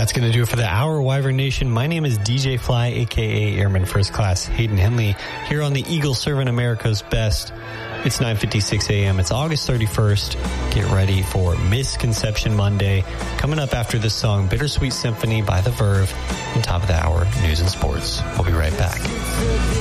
That's going to do it for the hour, Wyvern Nation. My name is DJ Fly, a.k.a. Airman First Class Hayden Henley, here on the Eagle serving America's best. It's 9:56 a.m. It's August 31st. Get ready for Misconception Monday. Coming up after this song, Bittersweet Symphony by The Verve, and top of the hour, news and sports. We'll be right back.